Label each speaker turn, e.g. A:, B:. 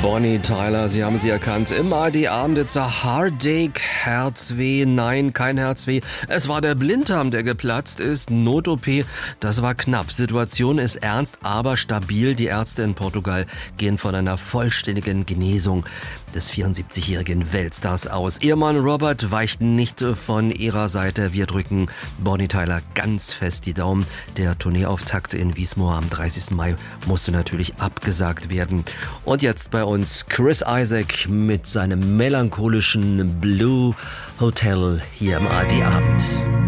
A: Bonnie Tyler, Sie haben sie erkannt. Im ARD-Abend, it's a heartache, Herzweh. Nein, kein Herzweh. Es war der Blinddarm, der geplatzt ist. Not-OP, das war knapp. Situation ist ernst, aber stabil. Die Ärzte in Portugal gehen von einer vollständigen Genesung des 74-jährigen Weltstars aus. Ihr Mann Robert weicht nicht von ihrer Seite. Wir drücken Bonnie Tyler ganz fest die Daumen. Der Tourneeauftakt in Wiesmoor am 30. Mai musste natürlich abgesagt werden. Und jetzt bei uns Chris Isaak mit seinem melancholischen Blue Hotel hier im ARD-Abend.